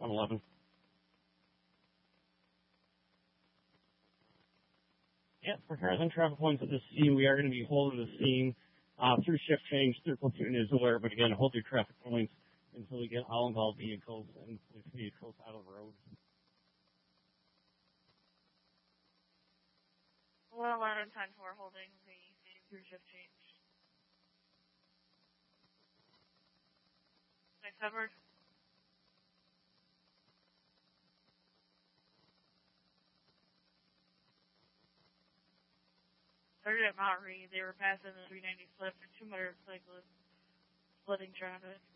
111. Yeah, for Horizon traffic points at the scene, we are going to be holding the scene through shift change, through platoon Isolar, but again, hold your traffic points until we get all involved vehicles and police vehicles out of the road. 111, 10-4, holding the scene through shift change. Next, Edward. Started at Mount Reed. They were passing the 390 slip for 2 motorcyclists, splitting traffic.